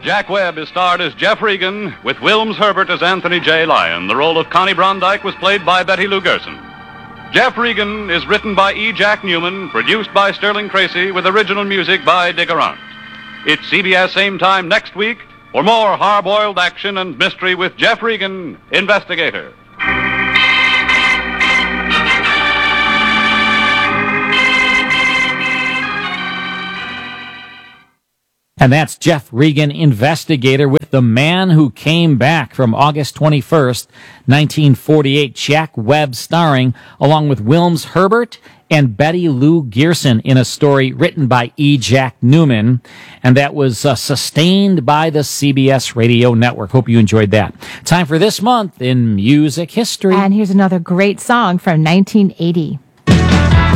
Jack Webb is starred as Jeff Regan, with Wilms Herbert as Anthony J. Lyon. The role of Connie Brondike was played by Betty Lou Gerson. Jeff Regan is written by E. Jack Newman, produced by Sterling Tracy, with original music by Dick Arant. It's CBS same time next week for more hard-boiled action and mystery with Jeff Regan, Investigator. And that's Jeff Regan, Investigator, with The Man Who Came Back from August 21st, 1948. Jack Webb starring, along with Wilms Herbert and Betty Lou Gerson, in a story written by E. Jack Newman. And that was sustained by the CBS Radio Network. Hope you enjoyed that. Time for this month in music history. And here's another great song from 1980.